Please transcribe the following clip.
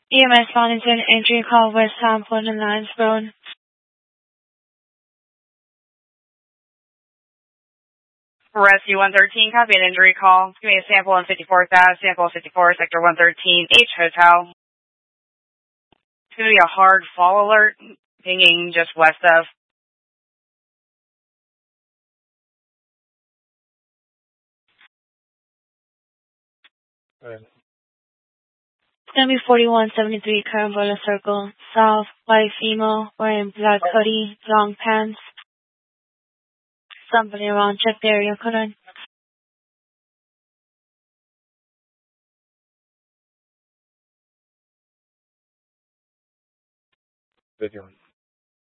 EMS Wellington, entry call West Ham, Portland Lines Road. Rescue 113, copy an injury call. Give me a sample on 54th Ave, sample 54, sector 113, H Hotel. It's going to be a hard fall alert, pinging just west of. It's going to be 4173 Carambola Circle, South, white female, wearing black hoodie, long pants. Somebody around, check the area code on. Video.